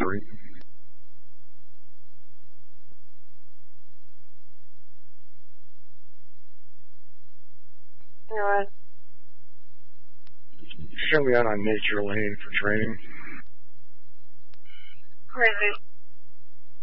Street. Alright. Show me out on Nature Lane for training. Crazy.